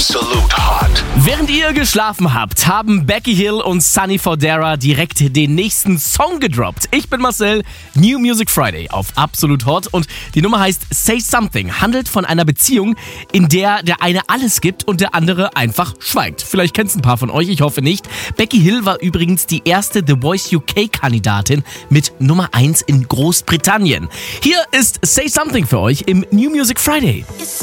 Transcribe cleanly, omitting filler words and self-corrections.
Absolut Hot. Während ihr geschlafen habt, haben Becky Hill und Sunny Fodera direkt den nächsten Song gedroppt. Ich bin Marcel, New Music Friday auf Absolut Hot und die Nummer heißt Say Something, handelt von einer Beziehung, in der der eine alles gibt und der andere einfach schweigt. Vielleicht kennt es ein paar von euch, ich hoffe nicht. Becky Hill war übrigens die erste The Voice UK-Kandidatin mit Nummer 1 in Großbritannien. Hier ist Say Something für euch im New Music Friday.